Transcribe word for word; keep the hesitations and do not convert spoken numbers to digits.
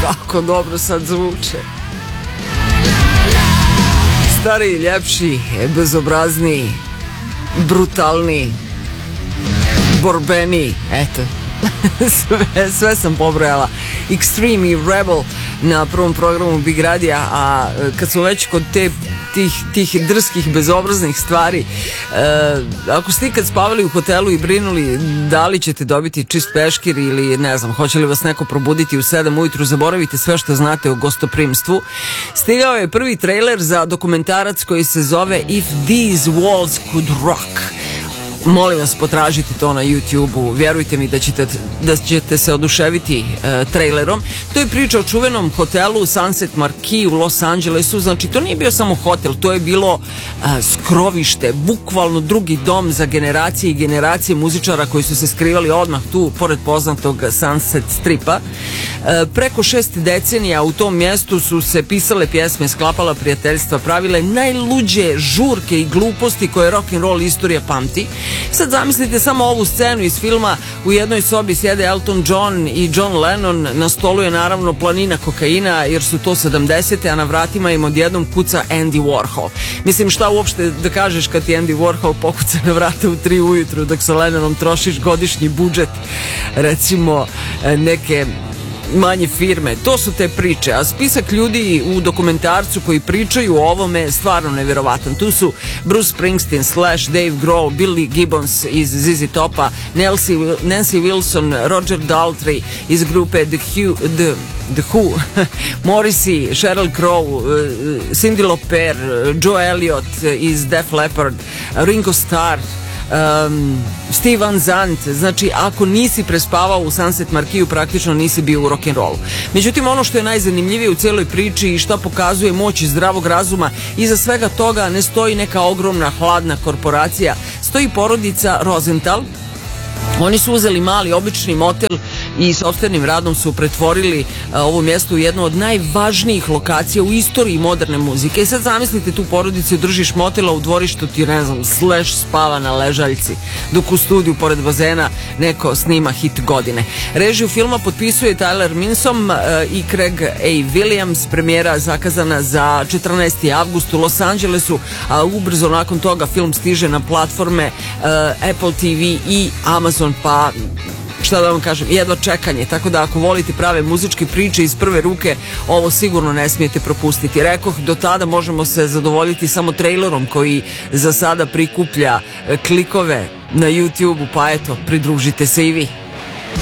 kako dobro sad zvuče. Stariji, ljepši, bezobrazniji, brutalniji, borbeni, eto. sve, sve sam pobrojala. Extreme i Rebel na prvom programu Big Radija, a kad smo već kod te, tih, tih drskih, bezobraznih stvari, e, ako ste ikad spavali u hotelu i brinuli da li ćete dobiti čist peškir ili ne znam, hoće li vas neko probuditi u sedam ujutru, zaboravite sve što znate o gostoprimstvu. Stigao je prvi trailer za dokumentarac koji se zove If These Walls Could Rock. Molim vas, potražite to na YouTube-u, vjerujte mi da ćete, da ćete se oduševiti e, trailerom. To je priča o čuvenom hotelu Sunset Marquis u Los Angelesu. Znači, to nije bio samo hotel, to je bilo e, skrovište, bukvalno drugi dom za generacije i generacije muzičara koji su se skrivali odmah tu, pored poznatog Sunset Stripa. E, preko šest decenija u tom mjestu su se pisale pjesme, sklapala prijateljstva, pravile najluđe žurke i gluposti koje rock'n'roll istorija pamti. Sad zamislite samo ovu scenu iz filma. U jednoj sobi sjede Elton John i John Lennon, na stolu je naravno planina kokaina jer su to sedamdesete, a na vratima im odjednom kuca Andy Warhol. Mislim, šta uopšte da kažeš kad ti Andy Warhol pokuca na vrata u tri ujutru dok sa Lennonom trošiš godišnji budžet recimo neke manje firme. To su te priče, a spisak ljudi u dokumentarcu koji pričaju o ovome stvarno nevjerovatan. Tu su Bruce Springsteen, Slash, Dave Grohl, Billy Gibbons iz Z Z Topa, Nancy, Nancy Wilson, Roger Daltrey iz grupe The Who, The, The Who Morrissey, Sheryl Crow, Cyndi Lauper, Joe Elliott iz Def Leppard, Ringo Starr, Um, Steve Van Zandt. Znači, ako nisi prespavao u Sunset Marquis, praktično nisi bio u rock'n'rollu. Međutim, ono što je najzanimljivije u cijeloj priči i što pokazuje moć zdravog razuma, iza svega toga ne stoji neka ogromna hladna korporacija, stoji porodica Rosenthal. Oni su uzeli mali obični motel i sopstvenim radom su pretvorili a, ovo mjesto u jednu od najvažnijih lokacija u istoriji moderne muzike. I sad zamislite tu porodicu, držiš motela u dvorištu, ti ne znam, Slash spava na ležaljci, dok u studiju pored bazena neko snima hit godine. Režiju filma potpisuje Tyler Minsom a, i Craig A. Williams. Premijera zakazana za četrnaesti avgust u Los Angelesu, a ubrzo nakon toga film stiže na platforme a, Apple T V i Amazon, pa šta da vam kažem, jedva čekanje. Tako da ako volite prave muzičke priče iz prve ruke, ovo sigurno ne smijete propustiti. Rekoh, do tada možemo se zadovoljiti samo trailerom koji za sada prikuplja klikove na YouTube-u, pa eto, pridružite se i vi.